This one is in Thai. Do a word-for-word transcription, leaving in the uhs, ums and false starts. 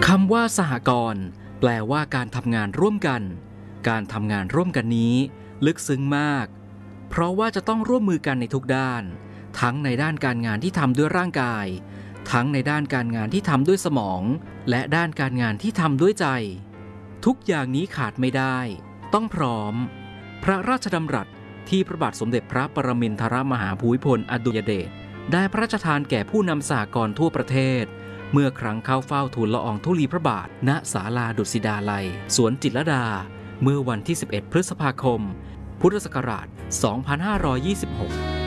คำว่าสหกรณ์แปลว่าการทำงานร่วมกันการทำงานร่วมกันนี้ลึกซึ้งมากเพราะว่าจะต้องร่วมมือกันในทุกด้านทั้งในด้านการงานที่ทำด้วยร่างกายทั้งในด้านการงานที่ทำด้วยสมองและด้านการงานที่ทำด้วยใจทุกอย่างนี้ขาดไม่ได้ต้องพร้อมพระราชดำรัสที่พระบาทสมเด็จพระปรมินทรมหาภูมิพลอดุลยเดชได้พระราชทานแก่ผู้นำสหกรณ์ทั่วประเทศเมื่อครั้งเข้าเฝ้าทูลละอองธุลีพระบาทณศาลาดุสิตาลัยสวนจิตรลดาเมื่อวันที่สิบเอ็ดพฤษภาคมพุทธศักราชสองพันห้าร้อยยี่สิบหก